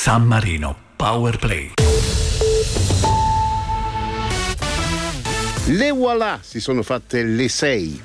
San Marino Power Play. Le voilà, si sono fatte le 6.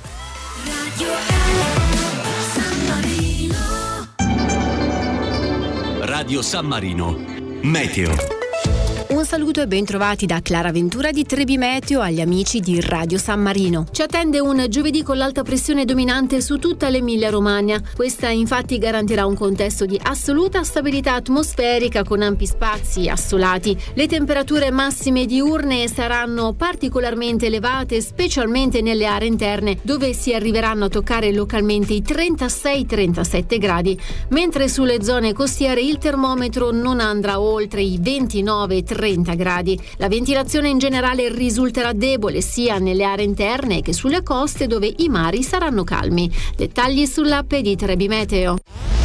Radio San Marino Meteo. Un saluto e ben trovati da Clara Ventura di Trebi Meteo agli amici di Radio San Marino. Ci attende un giovedì con l'alta pressione dominante su tutta l'Emilia-Romagna. Questa infatti garantirà un contesto di assoluta stabilità atmosferica con ampi spazi assolati. Le temperature massime diurne saranno particolarmente elevate, specialmente nelle aree interne, dove si arriveranno a toccare localmente i 36-37 gradi, mentre sulle zone costiere il termometro non andrà oltre i 29-30 gradi. La ventilazione in generale risulterà debole sia nelle aree interne che sulle coste dove i mari saranno calmi. Dettagli sull'app di Trebi Meteo.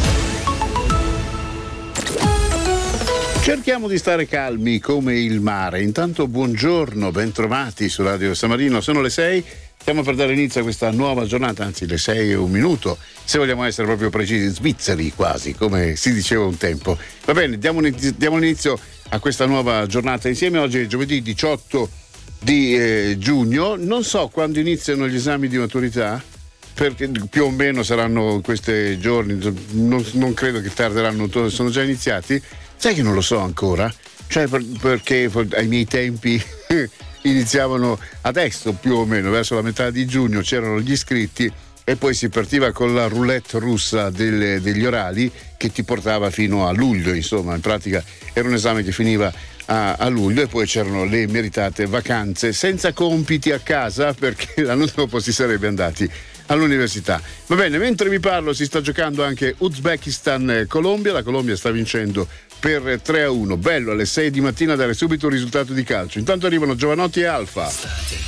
Cerchiamo di stare calmi come il mare. Intanto buongiorno, bentrovati su Radio San Marino. Sono le 6. Stiamo per dare inizio a questa nuova giornata, anzi le 6:01, se vogliamo essere proprio precisi, svizzeri quasi, come si diceva un tempo. Va bene, diamo l'inizio a questa nuova giornata insieme. Oggi è giovedì 18 di giugno. Non so quando iniziano gli esami di maturità, perché più o meno saranno questi giorni, non credo che tarderanno, sono già iniziati. Sai che non lo so ancora, cioè perché ai miei tempi iniziavano adesso più o meno, verso la metà di giugno c'erano gli iscritti e poi si partiva con la roulette russa degli orali che ti portava fino a luglio, insomma, in pratica era un esame che finiva a luglio e poi c'erano le meritate vacanze senza compiti a casa perché l'anno dopo si sarebbe andati all'università. Va bene, mentre vi parlo si sta giocando anche Uzbekistan-Colombia, la Colombia sta vincendo per 3-1, bello alle 6 di mattina dare subito un risultato di calcio. Intanto arrivano Giovanotti e Alfa.